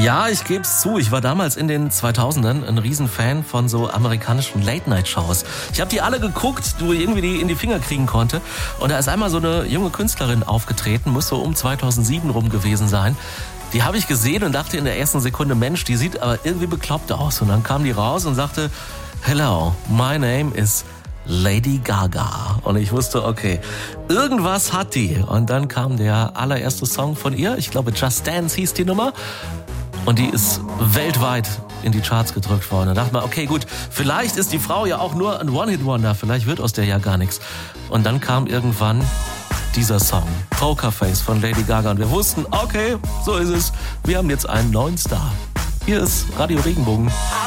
Ja, ich gebe es zu. Ich war damals in den 2000ern ein Riesenfan von so amerikanischen Late-Night-Shows. Ich habe die alle geguckt, du irgendwie die in die Finger kriegen konnte. Und da ist einmal so eine junge Künstlerin aufgetreten, muss so um 2007 rum gewesen sein. Die habe ich gesehen und dachte in der ersten Sekunde, Mensch, die sieht aber irgendwie bekloppt aus. Und dann kam die raus und sagte, Hello, my name is Lady Gaga. Und ich wusste, okay, irgendwas hat die. Und dann kam der allererste Song von ihr. Ich glaube, Just Dance hieß die Nummer. Und die ist weltweit in die Charts gedrückt worden. Da dachte man, okay, gut, vielleicht ist die Frau ja auch nur ein One-Hit-Wonder. Vielleicht wird aus der ja gar nichts. Und dann kam irgendwann dieser Song, Pokerface von Lady Gaga. Und wir wussten, okay, so ist es. Wir haben jetzt einen neuen Star. Hier ist Radio Regenbogen.